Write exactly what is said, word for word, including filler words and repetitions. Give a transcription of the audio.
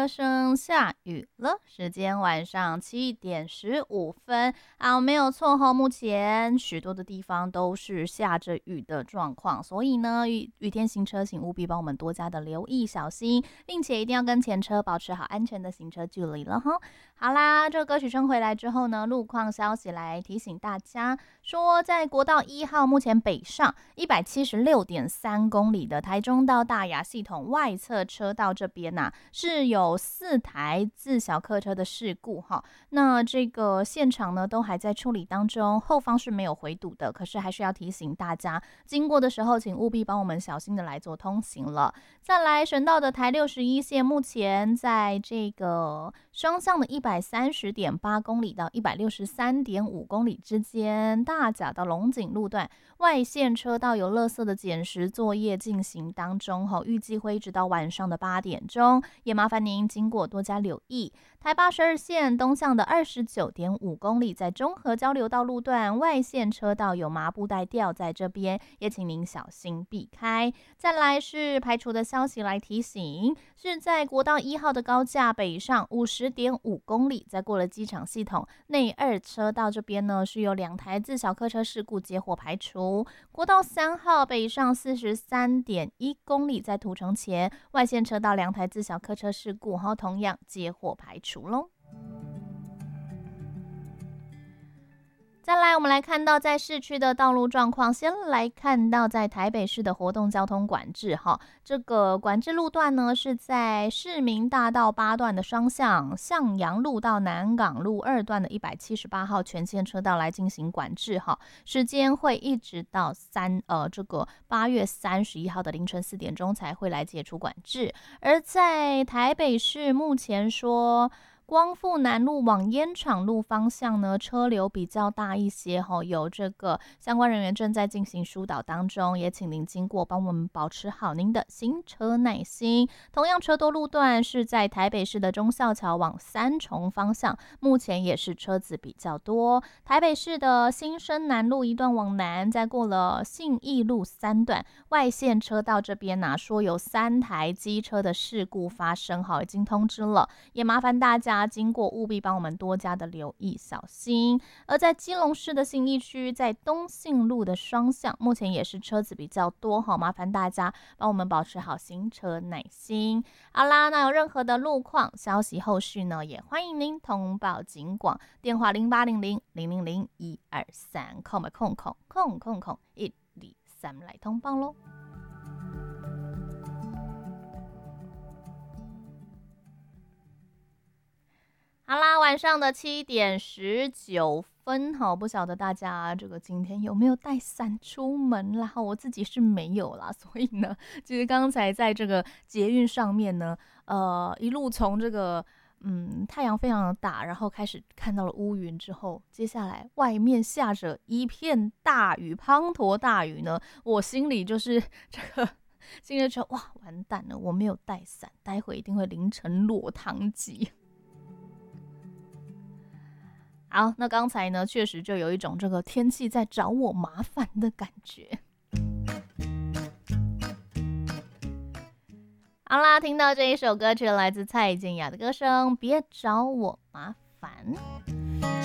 歌声，下雨了，时间晚上七点十五分啊，没有错哈。目前许多的地方都是下着雨的状况，所以呢，雨雨天行车，请务必帮我们多加的留意小心，并且一定要跟前车保持好安全的行车距离了哈。好啦，这歌曲声回来之后呢，路况消息来提醒大家说，在国道一号目前北上一百七十六点三公里的台中到大雅系统外侧车道这边呐、啊，是有四台自小客车的事故哈。那这个现场呢都还在处理当中，后方是没有回堵的，可是还是要提醒大家，经过的时候请务必帮我们小心的来做通行了。再来，省道的台六十一线目前在这个双向的一百三十点八公里到一百六十三点五公里之间，大甲到龙井路段外线车道有垃圾的捡拾作业进行当中，预计会一直到晚上的八点钟，也麻烦您经过多加留意。台八十二线东向的二十九点五公里，在中和交流道路段外线车道有麻布袋吊在这边，也请您小心避开。再来是排除的消息来提醒，是在国道一号的高架北上五十点五公里，在过了机场系统内二车道这边呢，是有两台自小客车事故接获排除。国道三号北上四十三点一公里，在土城前外线车道两台自小客车事故，然后同样接获排除咯。再来，我们来看到在市区的道路状况。先来看到在台北市的活动交通管制哈，这个管制路段呢是在市民大道八段的双向，向阳路到南港路二段的一百七十八号全线车道来进行管制哈，时间会一直到三呃这个八月三十一号的凌晨四点钟才会来解除管制。而在台北市目前说，光复南路往烟厂路方向呢，车流比较大一些哈，有这个相关人员正在进行疏导当中，也请您经过帮我们保持好您的行车耐心。同样车多路段是在台北市的忠孝桥往三重方向，目前也是车子比较多。台北市的新生南路一段往南，再过了信义路三段外线车道这边啊，说有三台机车的事故发生，好，已经通知了，也麻烦大家经过务必帮我们多加的留意小心。而在基隆市的信义区，在东信路的双向目前也是车子比较多，好，麻烦大家帮我们保持好行车耐心。好啦，那有任何的路况消息后续呢，也欢迎您通报警广，电话零八零零零零零一二三空空空空空空一二三来通报咯。好啦，晚上的七点十九分，好，不晓得大家这个今天有没有带伞出门啦？我自己是没有啦，所以呢，其实刚才在这个捷运上面呢，呃，一路从这个嗯太阳非常的大，然后开始看到了乌云之后，接下来外面下着一片大雨，滂沱大雨呢，我心里就是这个。心里觉得哇，完蛋了，我没有带伞，待会一定会淋成落汤鸡。好，那刚才呢，确实就有一种这个天气在找我麻烦的感觉。好啦，听到这一首歌曲来自蔡健雅的歌声《别找我麻烦》。